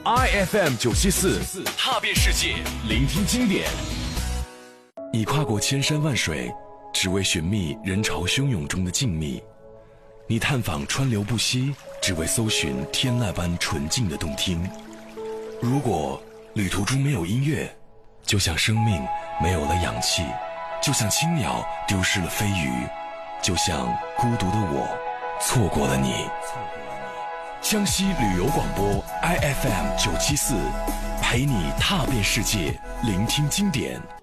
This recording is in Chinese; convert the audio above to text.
IFM 974，踏遍世界，聆听经典。你跨过千山万水，只为寻觅人潮汹涌中的静谧；你探访川流不息，只为搜寻天籁般纯净的动听。如果旅途中没有音乐，就像生命没有了氧气，就像青鸟丢失了飞鱼，就像孤独的我错过了你。江西旅游广播 IFM 974，陪你踏遍世界，聆听经典。